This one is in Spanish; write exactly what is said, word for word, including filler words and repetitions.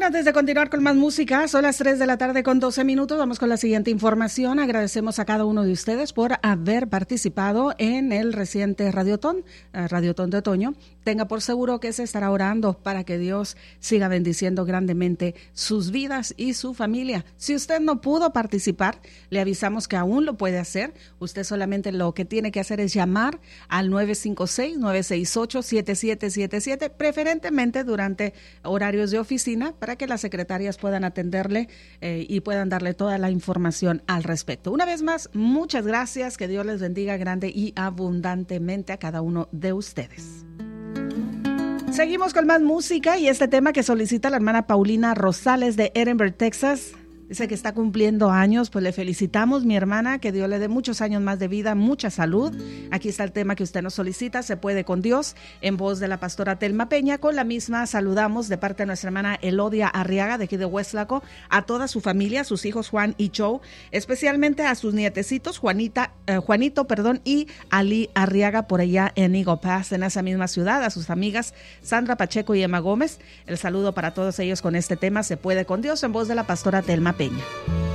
Bueno, antes de continuar con más música, son las tres de la tarde con doce minutos. Vamos con la siguiente información. Agradecemos a cada uno de ustedes por haber participado en el reciente Radiotón, eh, Radiotón de otoño. Tenga por seguro que se estará orando para que Dios siga bendiciendo grandemente sus vidas y su familia. Si usted no pudo participar, le avisamos que aún lo puede hacer. Usted solamente lo que tiene que hacer es llamar al nueve cinco seis, nueve seis ocho, siete siete siete siete, preferentemente durante horarios de oficina, para que las secretarias puedan atenderle eh, y puedan darle toda la información al respecto. Una vez más, muchas gracias. Que Dios les bendiga grande y abundantemente a cada uno de ustedes. Seguimos con más música y este tema que solicita la hermana Paulina Rosales de Edinburgh, Texas. Dice que está cumpliendo años, pues le felicitamos, mi hermana, que Dios le dé muchos años más de vida, mucha salud. Aquí está el tema que usted nos solicita, Se puede con Dios, en voz de la pastora Telma Peña. Con la misma saludamos de parte de nuestra hermana Elodia Arriaga, de aquí de Hueslaco, a toda su familia, sus hijos Juan y Joe, especialmente a sus nietecitos, Juanita, eh, Juanito, perdón, y Ali Arriaga, por allá en Eagle Pass, en esa misma ciudad, a sus amigas Sandra Pacheco y Emma Gómez. El saludo para todos ellos con este tema, Se puede con Dios, en voz de la pastora Telma Peña. Peña.